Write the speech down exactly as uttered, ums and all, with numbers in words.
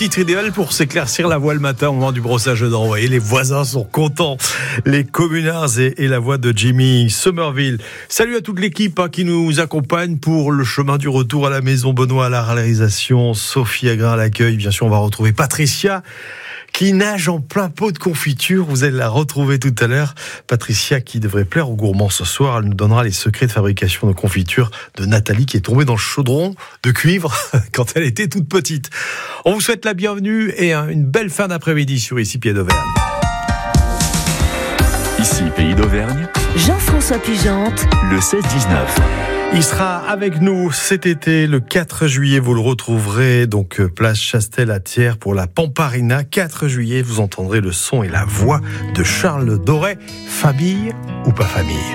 titre idéal pour s'éclaircir la voix le matin au moment du brossage de dents. Vous voyez, les voisins sont contents. Les communards et, et la voix de Jimmy Somerville. Salut à toute l'équipe hein, qui nous accompagne pour le chemin du retour à la maison. Benoît à la réalisation, Sophie Agrin à l'accueil. Bien sûr, on va retrouver Patricia qui nage en plein pot de confiture. Vous allez la retrouver tout à l'heure. Patricia qui devrait plaire aux gourmands ce soir. Elle nous donnera les secrets de fabrication de confiture de Nathalie qui est tombée dans le chaudron de cuivre quand elle était toute petite. On vous souhaite la bienvenue et une belle fin d'après-midi sur Ici Pays d'Auvergne. Ici Pays d'Auvergne. Jean-François Pugente. Le seize dix-neuf. Il sera avec nous cet été, le quatre juillet. Vous le retrouverez donc place Chastel à Thiers pour la Pamparina. quatre juillet, vous entendrez le son et la voix de Charles Doré. Famille ou pas famille?